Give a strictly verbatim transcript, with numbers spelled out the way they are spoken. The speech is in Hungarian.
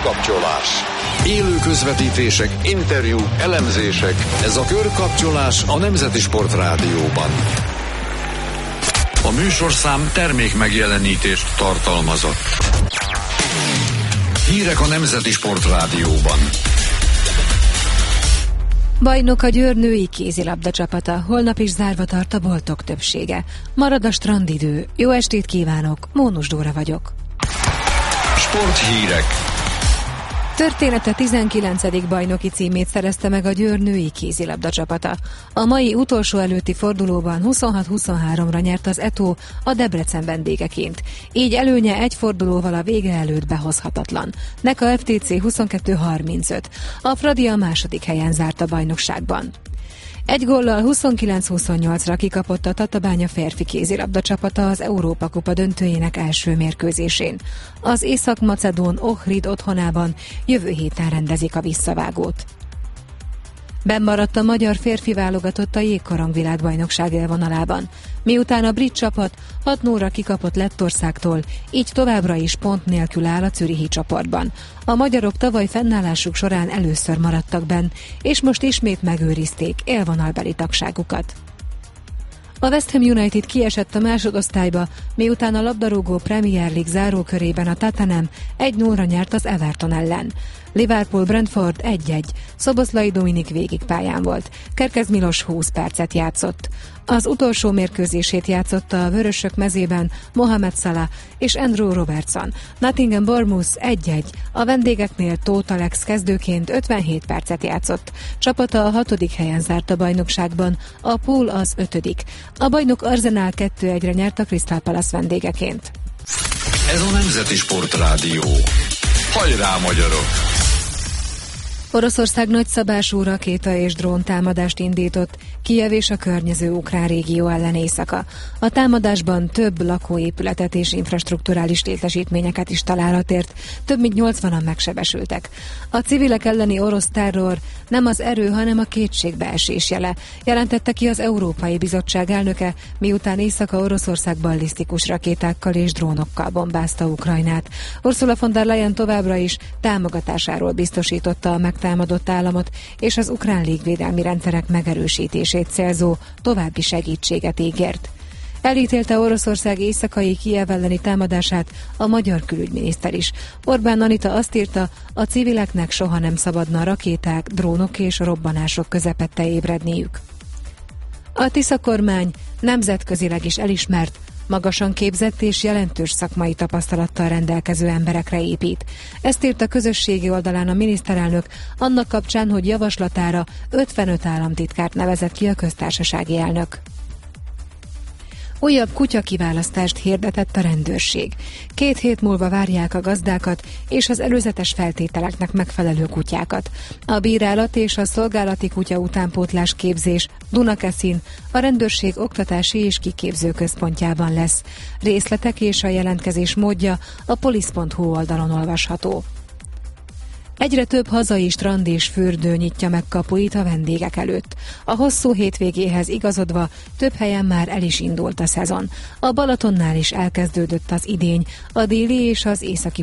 Körkapcsolás. Élő közvetítések, interjúk, elemzések. Ez a Körkapcsolás a Nemzeti Sport Rádióban. A műsorszám termék megjelenítést tartalmazott. Hírek a Nemzeti Sport Rádióban. Bajnok a Győr női kézilabda csapata, holnap is zárva tart a boltok többsége. Marad a strandidő. Jó estét kívánok, Mónus Dóra vagyok. Sporthírek. Története tizenkilencedik bajnoki címét szerezte meg a Győr női kézilabda csapata. A mai utolsó előtti fordulóban huszonhat huszonháromra nyert az é té o a Debrecen vendégeként. Így előnye egy fordulóval a vége előtt behozhatatlan. Neka ef té cé huszonkettő harmincöt. A Fradi a második helyen zárt a bajnokságban. Egy góllal huszonkilenc huszonnyolcra kikapott a Tatabánya férfi kézilabda csapata az Európa-kupa döntőjének első mérkőzésén. Az észak-macedón Ohrid otthonában jövő héten rendezik a visszavágót. Bennmaradt a magyar férfi válogatott a jégkorong világbajnokság élvonalában. Miután a brit csapat hat nullra kikapott Lettországtól, így továbbra is pont nélkül áll a zürichi csoportban. A magyarok tavaly fennállásuk során először maradtak benn, és most ismét megőrizték élvonalbeli tagságukat. A West Ham United kiesett a másodosztályba, miután a labdarúgó Premier League zárókörében a Tottenham egy nullra nyert az Everton ellen. Liverpool Brentford egy egy, Szoboszlai Dominik végig pályán volt, Kerkez Milos húsz percet játszott. Az utolsó mérkőzését játszotta a vörösök mezében Mohamed Salah és Andrew Robertson. Nottingham Bournemouth egy egy, a vendégeknél Tóth Alex kezdőként ötvenhét percet játszott. Csapata a hatodik helyen zárt a bajnokságban, a Pool az ötödik. A bajnok Arsenal kettő egyre nyert a Crystal Palace vendégeként. Ez a Nemzeti Sport Rádió. Hajrá, magyarok! Oroszország nagyszabású rakéta és drón támadást indított Kijev és a környező ukrán régió ellen éjszaka. A támadásban több lakóépületet és infrastrukturális létesítményeket is találat ért, több mint nyolcvanan megsebesültek. A civilek elleni orosz terror nem az erő, hanem a kétségbeesés jele, jelentette ki az Európai Bizottság elnöke, miután éjszaka Oroszország ballisztikus rakétákkal és drónokkal bombázta Ukrajnát. Ursula von der Leyen továbbra is támogatásáról biztosította a megtámadott államot, és az ukrán légvédelmi rendszerek megerősítését célzó további segítséget ígért. Elítélte Oroszország éjszakai Kijev elleni támadását a magyar külügyminiszter is. Orbán Anita azt írta, a civileknek soha nem szabadna rakéták, drónok és robbanások közepette ébredniük. A Tisza kormány nemzetközileg is elismert, magasan képzett és jelentős szakmai tapasztalattal rendelkező emberekre épít. Ezt írt a közösségi oldalán a miniszterelnök annak kapcsán, hogy javaslatára ötvenöt államtitkárt nevezett ki a köztársasági elnök. Újabb kutyakiválasztást hirdetett a rendőrség. Két hét múlva várják a gazdákat és az előzetes feltételeknek megfelelő kutyákat. A bírálat és a szolgálati kutya utánpótlás képzés Dunakeszin a rendőrség oktatási és kiképző központjában lesz. Részletek és a jelentkezés módja a polisz pont hu oldalon olvasható. Egyre több hazai strand és fürdő nyitja meg kapuit a vendégek előtt. A hosszú hétvégéhez igazodva több helyen már el is indult a szezon. A Balatonnál is elkezdődött az idény, a déli és az északi